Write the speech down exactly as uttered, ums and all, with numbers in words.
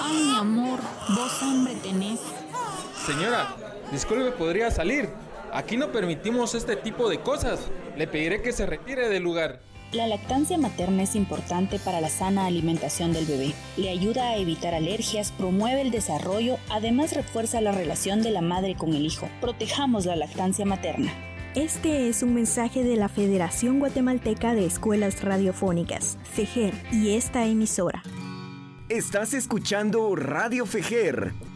Ay, mi amor, vos hambre tenés. Señora, disculpe, ¿podría salir? Aquí no permitimos este tipo de cosas. Le pediré que se retire del lugar. La lactancia materna es importante para la sana alimentación del bebé. Le ayuda a evitar alergias, promueve el desarrollo, además refuerza la relación de la madre con el hijo. Protejamos la lactancia materna. Este es un mensaje de la Federación Guatemalteca de Escuelas Radiofónicas, FEGER, y esta emisora. Estás escuchando Radio FEGER,